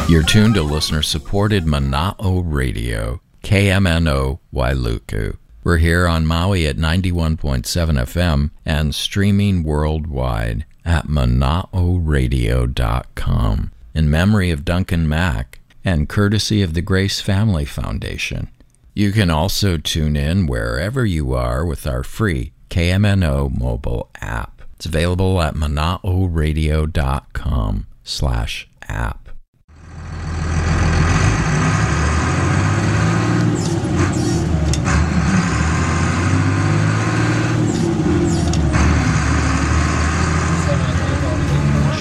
You're tuned to listener-supported Mana'o Radio, KMNO Wailuku. We're here on Maui at 91.7 FM and streaming worldwide at mana'oradio.com in memory of Duncan Mack and courtesy of the Grace Family Foundation. You can also tune in wherever you are with our free KMNO mobile app. It's available at mana'oradio.com/app.